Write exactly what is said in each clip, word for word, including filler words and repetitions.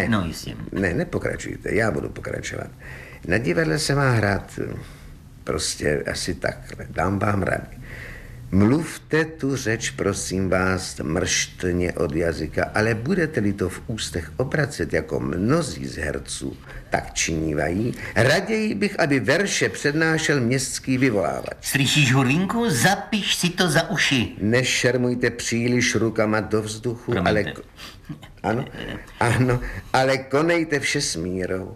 ne. No jistě. Ne, nepokračujte, já budu pokračovat. Na divadle se má hrát prostě asi takhle. Dám vám rady. Mluvte tu řeč, prosím vás, mrštně od jazyka, ale budete-li to v ústech obracet jako mnozí z herců, tak činívají, raději bych, aby verše přednášel městský vyvolávač. Slyšíš, Hurvínku? Zapiš si to za uši. Nešermujte příliš rukama do vzduchu, Promiňte. ale... Ano, ano, ale konejte vše s mírou.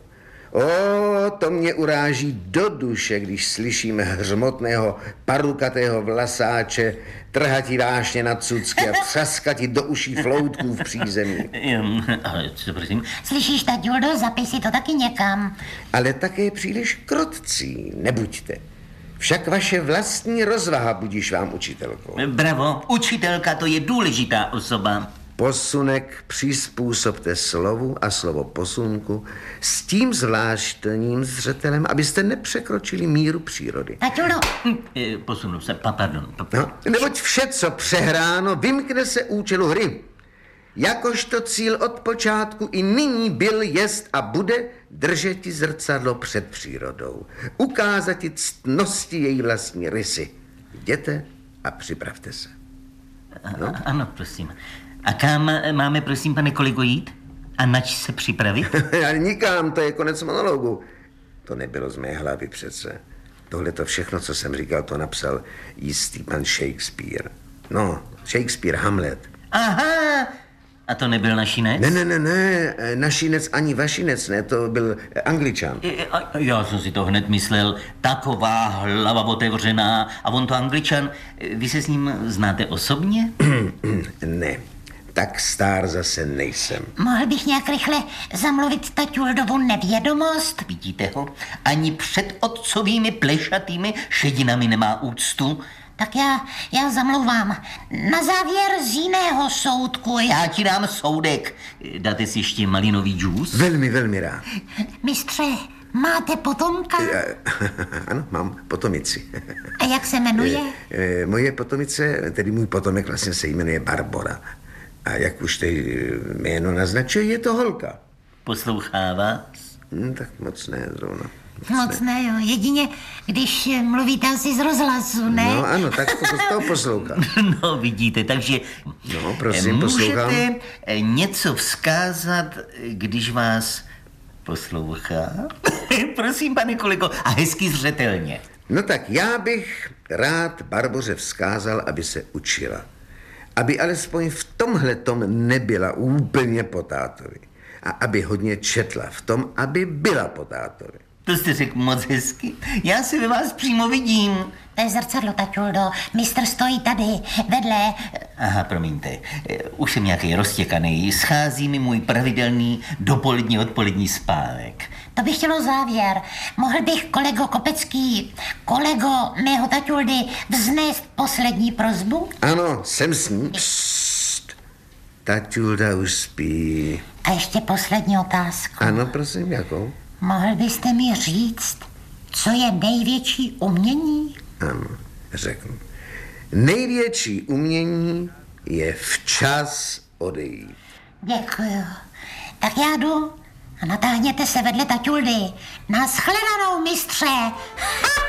O, to mě uráží do duše, když slyším hřmotného parukatého vlasáče trhatí vášně na cucky a třaskati do uší floutků v přízemí. Um, ale co prosím? Slyšíš, Taťuldo, zapij si to taky někam. Ale také příliš krotcí nebuďte. Však vaše vlastní rozvaha budíš vám učitelkou. Bravo, učitelka, to je důležitá osoba. Posunek přizpůsobte slovu a slovo posunku s tím zvláštním zřetelem, abyste nepřekročili míru přírody. Taťuldo, Eh, Posunu se, pa, pardon. Pa, No, neboť vše, co přehráno, vymkne se účelu hry. Jakožto cíl od počátku i nyní byl, jest a bude držeti zrcadlo před přírodou. Ukázati ctnosti její vlastní rysy. Jděte a připravte se. no? Ano, prosím. A kam máme, prosím, pane kolego, jít? A nač se připravit? Ale nikam, to je konec monologu. To nebylo z mé hlavy přece. Tohle to všechno, co jsem říkal, to napsal jistý pan Shakespeare. No, Shakespeare, Hamlet. Aha, a to nebyl našinec? Ne, ne, ne, ne, našinec ani vašinec, ne, to byl Angličan. E, a já jsem si to hned myslel, taková hlava otevřená a on to Angličan. Vy se s ním znáte osobně? Ne, tak star zase nejsem. mohl bych nějak rychle zamluvit Taťuldovu nevědomost? Vidíte ho? Ani před otcovými plešatými šedinami nemá úctu. Tak já, já zamluvám. Na závěr z jiného soudku. Já ti dám soudek. Dáte si ještě malinový džus? Velmi, velmi rád. Mistře, máte potomka? Eh, Ano, mám potomici. A jak se jmenuje? Eh, Moje potomice, tedy můj potomek vlastně se jmenuje Barbora. A jak už to jméno naznačuje, je to holka. Poslouchá vás? Hm, tak moc ne, zrovna. Moc ne, jo. Jedině, když mluvíte asi z rozhlasu, ne? No ano, tak to, to poslouchám. No, vidíte, takže No, prosím, můžete poslouchám. něco vzkázat, když vás poslouchá? Prosím, pane kolego, a hezky zřetelně. No tak já bych rád Barboře vzkázal, aby se učila. Aby alespoň v tomhletom nebyla úplně po tátovi. A aby hodně četla v tom, aby byla po tátovi. To jste řekl moc hezky. Já si ve vás přímo vidím. To je zrcadlo, Taťuldo. Mistr stojí tady, vedle. Aha, promiňte, eh, už jsem nějaký roztěkaný. Schází mi můj pravidelný dopolední odpolední spánek. To by chtělo závěr. Mohl bych, kolego Kopecký, kolego mého Taťuldy, vznést poslední prosbu? Ano, jsem s ní. Psst. Taťulda už spí. A ještě poslední otázku. Ano, prosím, jakou? Mohl byste mi říct, co je největší umění? Ano, řeknu. Největší umění je včas odejít. Děkuju. Tak já jdu a natáhněte se vedle Taťuldy. Naschledanou, mistře.